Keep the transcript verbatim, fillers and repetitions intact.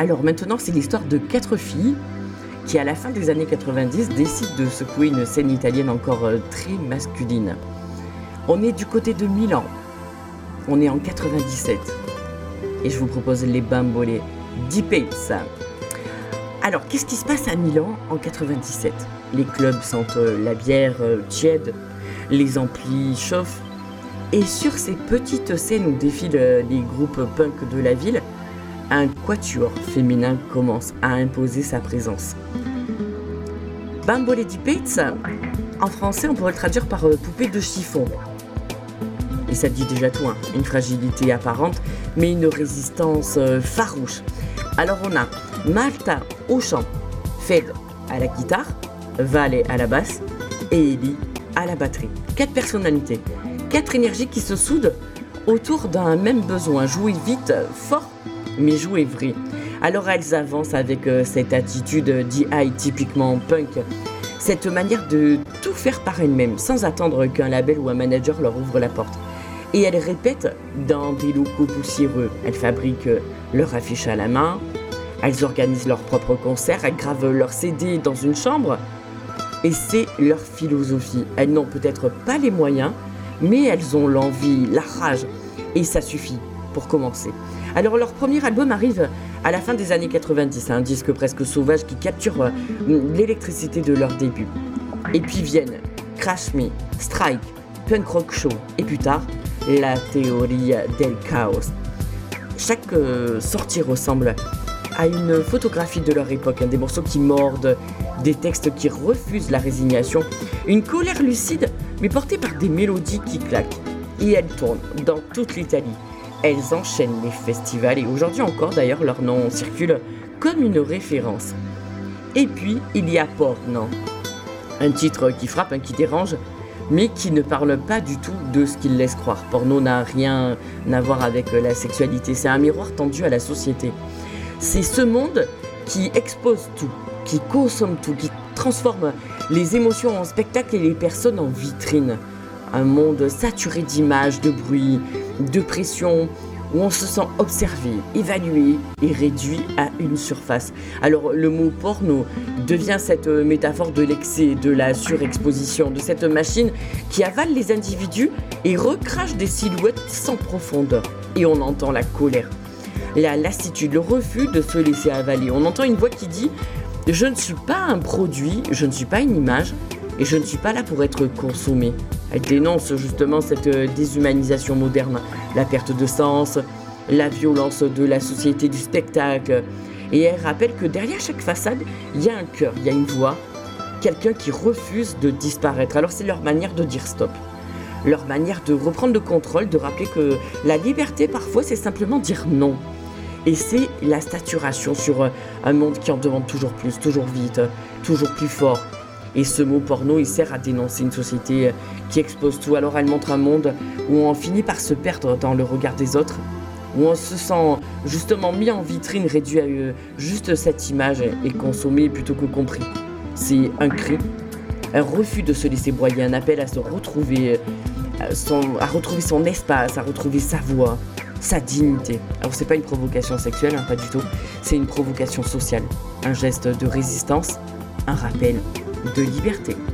Alors maintenant, c'est l'histoire de quatre filles qui, à la fin des années quatre-vingt-dix, décident de secouer une scène italienne encore euh, très masculine. On est du côté de Milan. On est en quatre-vingt-dix-sept. Et je vous propose les Bambole di Pezza. Alors, qu'est-ce qui se passe à Milan en quatre-vingt-dix-sept ? Les clubs sentent la bière tiède, les amplis chauffent. Et sur ces petites scènes où défilent les groupes punk de la ville, un quatuor féminin commence à imposer sa présence. Bambole di Pezza, en français, on pourrait le traduire par poupée de chiffon. Et ça dit déjà tout, hein. Une fragilité apparente, mais une résistance farouche. Alors on a Marta au chant, Fed à la guitare, Vale à la basse et Eli à la batterie. Quatre personnalités, quatre énergies qui se soudent autour d'un même besoin, jouer vite, fort, mais jouer vrai. Alors elles avancent avec euh, cette attitude D I typiquement punk, cette manière de tout faire par elles-mêmes, sans attendre qu'un label ou un manager leur ouvre la porte. Et elles répètent dans des locaux poussiéreux. Elles fabriquent leurs affiches à la main, elles organisent leurs propres concerts, elles gravent leurs C D dans une chambre. Et c'est leur philosophie. Elles n'ont peut-être pas les moyens, mais elles ont l'envie, la rage. Et ça suffit pour commencer. Alors leur premier album arrive à la fin des années quatre-vingt-dix, un disque presque sauvage qui capture l'électricité de leur début. Et puis viennent Crash Me, Strike, Punk Rock Show et plus tard, La Teoria del Caos. Chaque euh, sortie ressemble à une photographie de leur époque, hein, des morceaux qui mordent, des textes qui refusent la résignation, une colère lucide mais portée par des mélodies qui claquent. Et elles tournent dans toute l'Italie. Elles enchaînent les festivals et aujourd'hui encore d'ailleurs leur nom circule comme une référence. Et puis il y a Porno, un titre qui frappe, hein, qui dérange, mais qui ne parle pas du tout de ce qu'il laisse croire. Porno n'a rien à voir avec la sexualité, c'est un miroir tendu à la société. C'est ce monde qui expose tout, qui consomme tout, qui transforme les émotions en spectacle et les personnes en vitrine. Un monde saturé d'images, de bruit, de pression, où on se sent observé, évalué et réduit à une surface. Alors le mot porno devient cette métaphore de l'excès, de la surexposition, de cette machine qui avale les individus et recrache des silhouettes sans profondeur. Et on entend la colère, la lassitude, le refus de se laisser avaler. On entend une voix qui dit « Je ne suis pas un produit, je ne suis pas une image et je ne suis pas là pour être consommé ». Elle dénonce justement cette déshumanisation moderne, la perte de sens, la violence de la société du spectacle. Et elle rappelle que derrière chaque façade, il y a un cœur, il y a une voix, quelqu'un qui refuse de disparaître. Alors c'est leur manière de dire stop, leur manière de reprendre le contrôle, de rappeler que la liberté parfois c'est simplement dire non. Et c'est la saturation sur un monde qui en demande toujours plus, toujours vite, toujours plus fort. Et ce mot porno, il sert à dénoncer une société qui expose tout. Alors elle montre un monde où on finit par se perdre dans le regard des autres, où on se sent justement mis en vitrine, réduit à juste cette image et consommé plutôt que compris. C'est un cri, un refus de se laisser broyer, un appel à se retrouver, son, à retrouver son espace, à retrouver sa voix, sa dignité. Alors c'est pas une provocation sexuelle, hein, pas du tout, c'est une provocation sociale, un geste de résistance, un rappel de liberté.